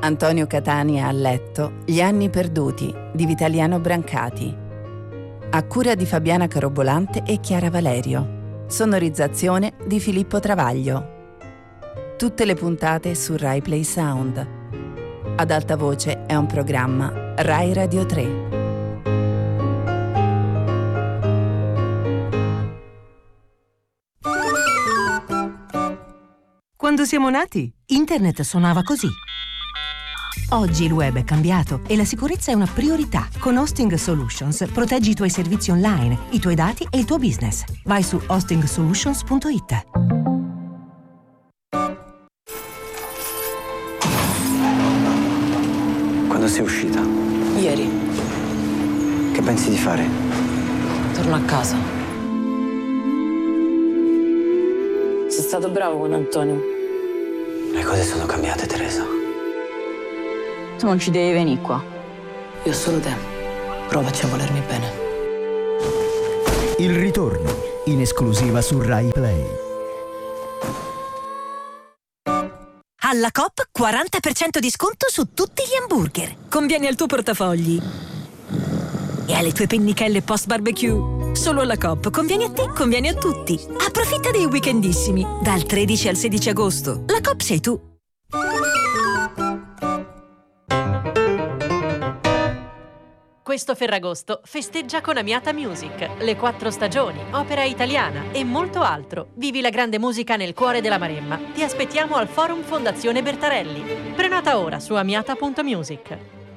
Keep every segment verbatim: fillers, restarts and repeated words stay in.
Antonio Catania a letto, Gli anni perduti di Vitaliano Brancati. A cura di Fabiana Carobolante e Chiara Valerio. Sonorizzazione di Filippo Travaglio. Tutte le puntate su Rai Play Sound. Ad alta voce è un programma Rai Radio tre. Quando siamo nati, internet suonava così. Oggi il web è cambiato e la sicurezza è una priorità. Con Hosting Solutions proteggi i tuoi servizi online, i tuoi dati e il tuo business. Vai su hosting solutions punto it. Quando sei uscita? Ieri. Che pensi di fare? Torno a casa. Sei stato bravo con Antonio. Le cose sono cambiate, Teresa. Tu non ci devi venire qua. Io ho solo te. Provaci a volermi bene. Il ritorno, in esclusiva su Rai Play. Alla Coop quaranta per cento di sconto su tutti gli hamburger. Conviene al tuo portafogli e alle tue pennichelle post barbecue. Solo alla Coop conviene a te, conviene a tutti. Approfitta dei weekendissimi dal tredici al sedici agosto. La Coop sei tu. Questo Ferragosto festeggia con Amiata Music, le quattro stagioni, opera italiana e molto altro. Vivi la grande musica nel cuore della Maremma. Ti aspettiamo al Forum Fondazione Bertarelli. Prenota ora su amiata punto music.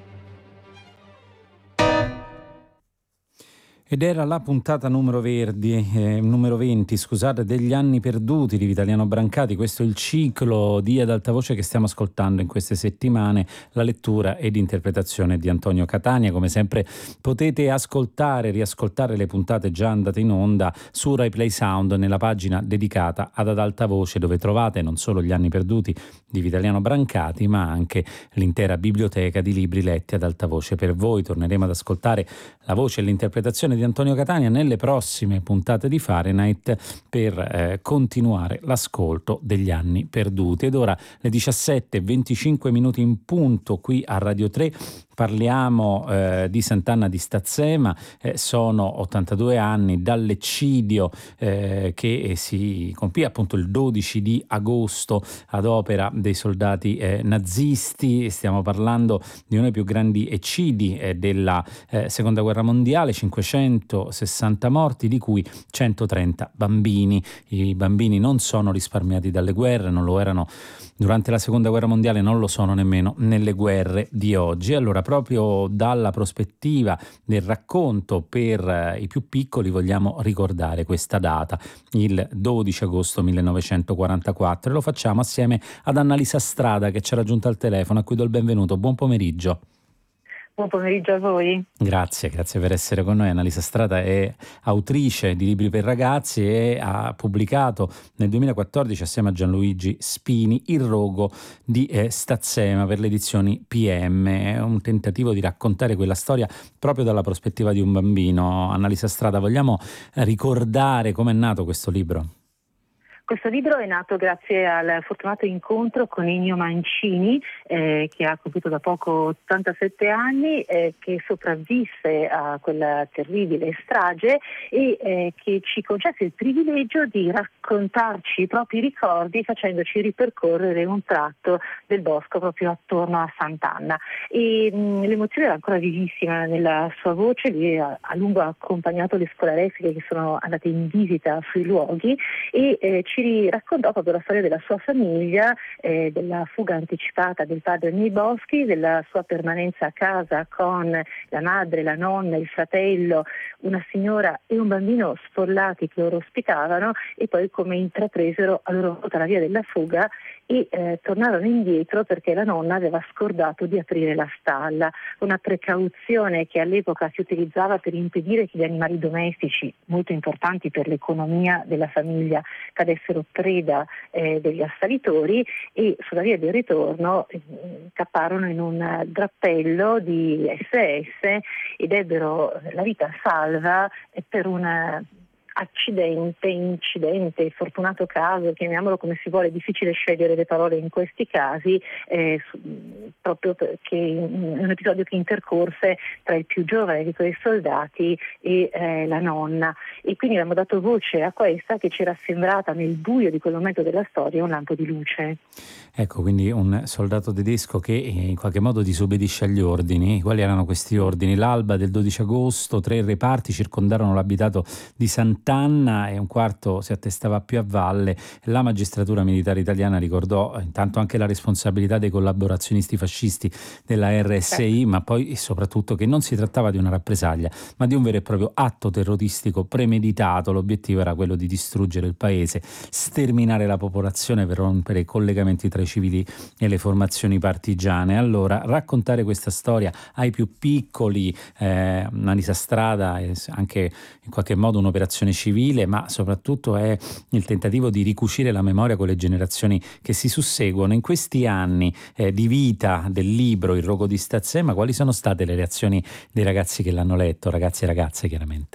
Ed era la puntata numero, verdi, eh, numero venti scusate, degli anni perduti di Vitaliano Brancati. Questo è il ciclo di Ad alta voce che stiamo ascoltando in queste settimane, la lettura ed interpretazione di Antonio Catania. Come sempre potete ascoltare, riascoltare le puntate già andate in onda su Rai Play Sound nella pagina dedicata ad Ad alta voce, dove trovate non solo gli anni perduti di Vitaliano Brancati ma anche l'intera biblioteca di libri letti ad alta voce per voi. Torneremo ad ascoltare la voce e l'interpretazione di Antonio Catania nelle prossime puntate di Fahrenheit per eh, continuare l'ascolto degli anni perduti. Ed ora le diciassette e venticinque minuti in punto qui a Radio tre. Parliamo eh, di Sant'Anna di Stazzema. Eh, sono ottantadue anni dall'eccidio eh, che si compì appunto il dodici di agosto ad opera dei soldati eh, nazisti. Stiamo parlando di uno dei più grandi eccidi eh, della eh, seconda guerra mondiale, cinquecentosessanta morti, di cui centotrenta bambini. I bambini non sono risparmiati dalle guerre, non lo erano durante la seconda guerra mondiale, non lo sono nemmeno nelle guerre di oggi. Allora, proprio dalla prospettiva del racconto per eh, i più piccoli vogliamo ricordare questa data, il dodici agosto millenovecentoquarantaquattro, e lo facciamo assieme ad Annalisa Strada che ci ha raggiunto al telefono, a cui do il benvenuto. Buon pomeriggio. Buon pomeriggio a voi. Grazie, grazie per essere con noi. Annalisa Strada è autrice di libri per ragazzi e ha pubblicato nel duemilaquattordici assieme a Gianluigi Spini Il rogo di eh, Stazzema per le edizioni P M. È un tentativo di raccontare quella storia proprio dalla prospettiva di un bambino. Annalisa Strada, vogliamo ricordare com'è nato questo libro? Questo libro è nato grazie al fortunato incontro con Ennio Mancini, eh, che ha compiuto da poco ottantasette anni, eh, che sopravvisse a quella terribile strage e eh, che ci concesse il privilegio di raccontarci i propri ricordi facendoci ripercorrere un tratto del bosco proprio attorno a Sant'Anna. E, mh, l'emozione era ancora vivissima nella sua voce. Lui ha a lungo accompagnato le scolaresche che sono andate in visita sui luoghi e eh, ci raccontò proprio la storia della sua famiglia, eh, della fuga anticipata del padre nei boschi, della sua permanenza a casa con la madre, la nonna, il fratello, una signora e un bambino sfollati che loro ospitavano, e poi come intrapresero a loro volta la via della fuga e eh, tornarono indietro perché la nonna aveva scordato di aprire la stalla, una precauzione che all'epoca si utilizzava per impedire che gli animali domestici, molto importanti per l'economia della famiglia, cadessero preda eh, degli assalitori, e sulla via del ritorno eh, capparono in un drappello di S S ed ebbero la vita salva per una accidente, incidente, fortunato caso, chiamiamolo come si vuole, è difficile scegliere le parole in questi casi, eh, proprio perché è un episodio che intercorse tra il più giovane di quei soldati e eh, la nonna, e quindi abbiamo dato voce a questa che ci era sembrata nel buio di quel momento della storia un lampo di luce. Ecco, quindi un soldato tedesco che in qualche modo disobbedisce agli ordini. Quali erano questi ordini? L'alba del dodici agosto, tre reparti circondarono l'abitato di Sant'Anna e un quarto si attestava più a valle. La magistratura militare italiana ricordò intanto anche la responsabilità dei collaborazionisti fascisti della R S I, ma poi soprattutto che non si trattava di una rappresaglia, ma di un vero e proprio atto terroristico premeditato. L'obiettivo era quello di distruggere il paese, sterminare la popolazione per rompere i collegamenti tra i civili e le formazioni partigiane. Allora, raccontare questa storia ai più piccoli, eh, Annalisa Strada, è anche in qualche modo un'operazione civile, ma soprattutto è il tentativo di ricucire la memoria con le generazioni che si susseguono. In questi anni eh, di vita del libro Il rogo di Stazzema, quali sono state le reazioni dei ragazzi che l'hanno letto, ragazzi e ragazze chiaramente?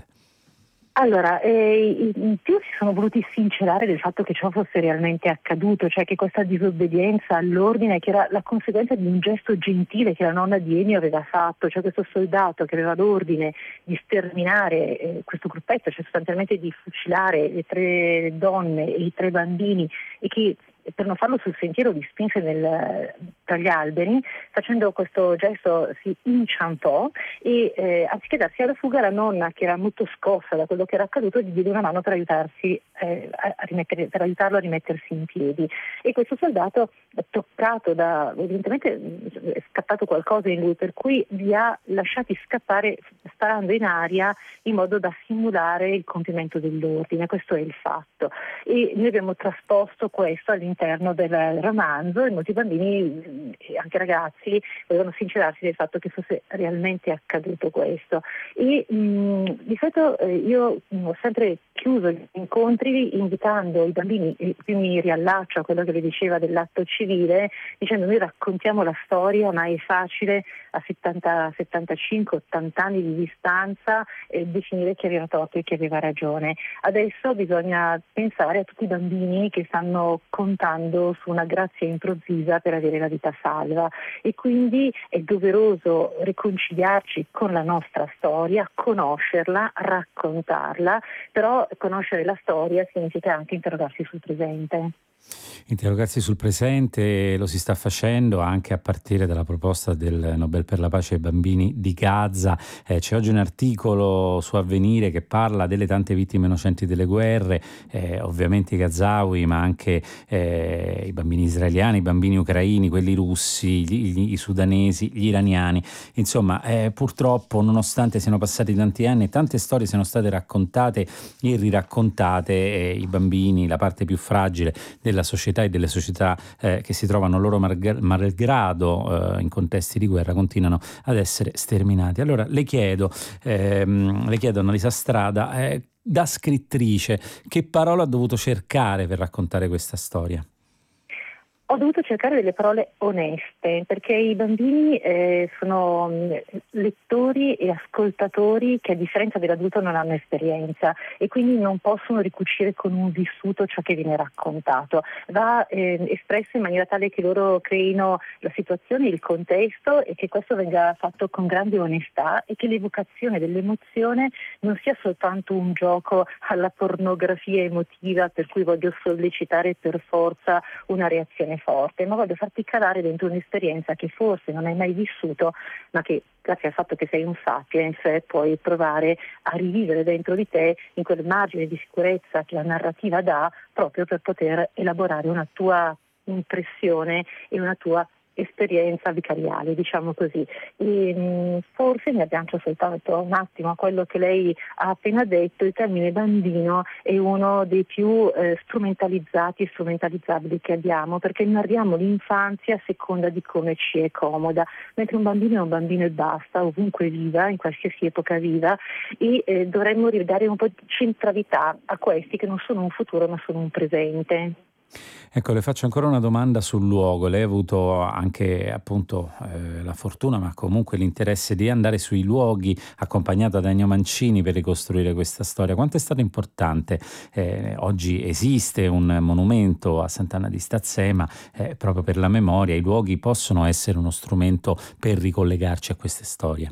Allora, eh, in più si sono voluti sincerare del fatto che ciò fosse realmente accaduto, cioè che questa disobbedienza all'ordine, che era la conseguenza di un gesto gentile che la nonna di Ennio aveva fatto, cioè questo soldato che aveva l'ordine di sterminare eh, questo gruppetto, cioè sostanzialmente di fucilare le tre donne e i tre bambini, e che per non farlo sul sentiero li spinse nel, tra gli alberi. Facendo questo gesto si inciampò e eh, anziché darsi alla fuga, la nonna, che era molto scossa da quello che era accaduto, gli diede una mano per aiutarsi eh, a, a rimettere, per aiutarlo a rimettersi in piedi. E questo soldato, toccato da, evidentemente è scattato qualcosa in lui, per cui li ha lasciati scappare sparando in aria in modo da simulare il compimento dell'ordine. Questo è il fatto, e noi abbiamo trasposto questo all'interno all'interno del romanzo, e molti bambini e anche ragazzi volevano sincerarsi del fatto che fosse realmente accaduto questo. E mh, di solito eh, io mh, ho sempre chiuso gli incontri invitando i bambini, e qui mi riallaccio a quello che vi diceva dell'atto civile, dicendo: noi raccontiamo la storia, ma è facile a settanta, settantacinque, ottanta anni di distanza eh, definire chi aveva torto e chi aveva ragione. Adesso bisogna pensare a tutti i bambini che stanno contando su una grazia improvvisa per avere la vita salva, e quindi è doveroso riconciliarci con la nostra storia, conoscerla, raccontarla, però conoscere la storia significa anche interrogarsi sul presente. Interrogarsi sul presente lo si sta facendo anche a partire dalla proposta del Nobel per la pace ai bambini di Gaza. Eh, c'è oggi un articolo su Avvenire che parla delle tante vittime innocenti delle guerre, eh, ovviamente i gazawi, ma anche eh, i bambini israeliani, i bambini ucraini, quelli russi, gli, gli, i sudanesi, gli iraniani. Insomma, eh, purtroppo, nonostante siano passati tanti anni, tante storie sono state raccontate e riraccontate, eh, i bambini, la parte più fragile della società e delle società eh, che si trovano loro malgrado eh, in contesti di guerra, continuano ad essere sterminati. Allora le chiedo, ehm, le chiedo Annalisa Strada, eh, da scrittrice, che parola ha dovuto cercare per raccontare questa storia? Ho dovuto cercare delle parole oneste, perché i bambini eh, sono lettori e ascoltatori che, a differenza dell'adulto, non hanno esperienza e quindi non possono ricucire con un vissuto ciò che viene raccontato. Va eh, espresso in maniera tale che loro creino la situazione, il contesto, e che questo venga fatto con grande onestà, e che l'evocazione dell'emozione non sia soltanto un gioco alla pornografia emotiva per cui voglio sollecitare per forza una reazione forte, ma voglio farti calare dentro un'esperienza che forse non hai mai vissuto, ma che, grazie al fatto che sei un sapiens, puoi provare a rivivere dentro di te, in quel margine di sicurezza che la narrativa dà, proprio per poter elaborare una tua impressione e una tua esperienza vicariale, diciamo così. E, mh, forse mi aggancio soltanto un attimo a quello che lei ha appena detto: il termine bambino è uno dei più eh, strumentalizzati e strumentalizzabili che abbiamo, perché narriamo l'infanzia a seconda di come ci è comoda, mentre un bambino è un bambino e basta, ovunque viva, in qualsiasi epoca viva, e eh, dovremmo ridare un po' di centralità a questi che non sono un futuro ma sono un presente. Ecco, le faccio ancora una domanda sul luogo. Lei ha avuto anche appunto eh, la fortuna, ma comunque l'interesse di andare sui luoghi accompagnata da Ennio Mancini per ricostruire questa storia. Quanto è stato importante? Eh, oggi esiste un monumento a Sant'Anna di Stazzema eh, proprio per la memoria. I luoghi possono essere uno strumento per ricollegarci a queste storie.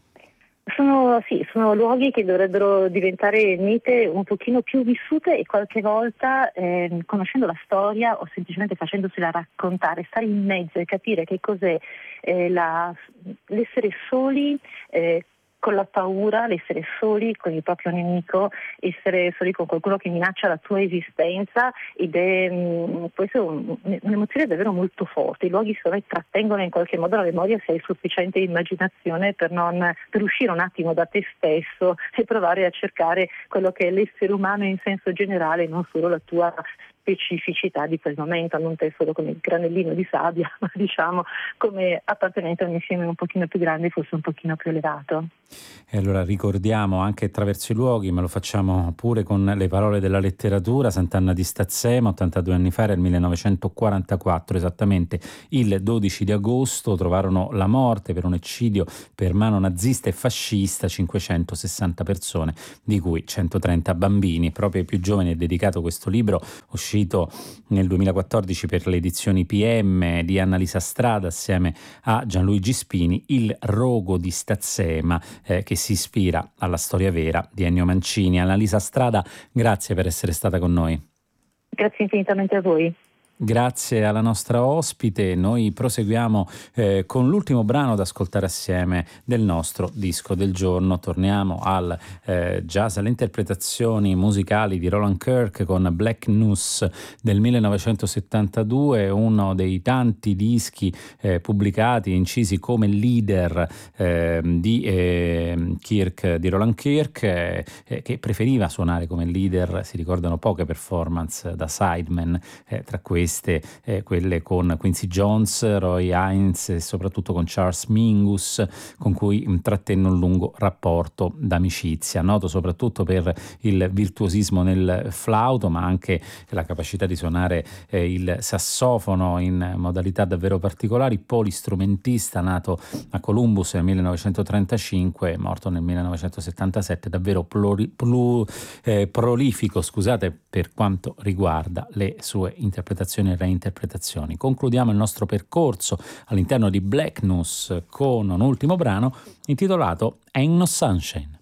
Sono, sì, sono luoghi che dovrebbero diventare mite un pochino più vissute e qualche volta eh, conoscendo la storia o semplicemente facendosela raccontare, stare in mezzo e capire che cos'è eh, la, l'essere soli eh, con la paura, l'essere soli con il proprio nemico, essere soli con qualcuno che minaccia la tua esistenza, ed è mh, può essere un, un'emozione davvero molto forte. I luoghi secondo me trattengono in qualche modo la memoria se hai sufficiente immaginazione per, non, per uscire un attimo da te stesso e provare a cercare quello che è l'essere umano in senso generale, non solo la tua specificità di quel momento, non te solo come il granellino di sabbia, ma diciamo come appartenente a un insieme un pochino più grande, forse un pochino più elevato. E allora ricordiamo anche attraverso i luoghi, ma lo facciamo pure con le parole della letteratura. Sant'Anna di Stazzema, ottantadue anni fa, era il millenovecentoquarantaquattro, esattamente il dodici di agosto, trovarono la morte per un eccidio per mano nazista e fascista cinquecentosessanta persone, di cui centotrenta bambini. Proprio ai più giovani è dedicato questo libro, uscito nel duemilaquattordici per le edizioni P M di Annalisa Strada assieme a Gianluigi Spini, Il rogo di Stazzema, eh, che si ispira alla storia vera di Ennio Mancini. Annalisa Strada, grazie per essere stata con noi. Grazie infinitamente a voi. Grazie alla nostra ospite. Noi proseguiamo eh, con l'ultimo brano da ascoltare assieme del nostro disco del giorno. Torniamo al eh, jazz, alle interpretazioni musicali di Roland Kirk con Black News del millenovecentosettantadue, uno dei tanti dischi eh, pubblicati e incisi come leader eh, di eh, Kirk, di Roland Kirk, eh, eh, che preferiva suonare come leader. Si ricordano poche performance da sideman, eh, tra questi Eh, quelle con Quincy Jones, Roy Haynes e soprattutto con Charles Mingus, con cui trattenne un lungo rapporto d'amicizia, noto soprattutto per il virtuosismo nel flauto, ma anche la capacità di suonare eh, il sassofono in modalità davvero particolari. Polistrumentista, nato a Columbus nel millenovecentotrentacinque, morto nel millenovecentosettantasette, davvero pluri, plu, eh, prolifico, scusate, per quanto riguarda le sue interpretazioni e reinterpretazioni. Concludiamo il nostro percorso all'interno di Black News con un ultimo brano intitolato Ain't No Sunshine.